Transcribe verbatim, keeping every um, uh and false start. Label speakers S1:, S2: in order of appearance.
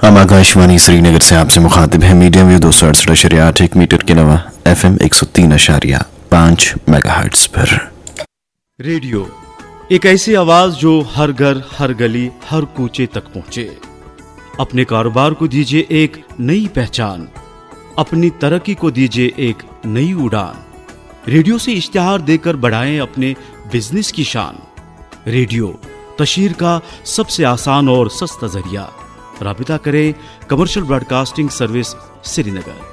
S1: हम आकाशवाणी श्रीनगर से आपसे मुखातिब हैं। मीडियम वेव दो सौ अड़सठ अशरिया आठ एक मीटर के अलावा एफ एम एक सौ तीन अशारिया पाँच मेगाहर्ट्ज पर।
S2: रेडियो एक ऐसी आवाज जो हर घर, हर गली, हर कूचे तक पहुंचे। अपने कारोबार को दीजिए एक नई पहचान, अपनी तरक्की को दीजिए एक नई उड़ान। रेडियो से इश्तिहार देकर बढ़ाएं अपने बिजनेस की शान। रेडियो तशहीर का सबसे आसान और सस्ता जरिया। राबिता करें कमर्शियल ब्रॉडकास्टिंग सर्विस श्रीनगर।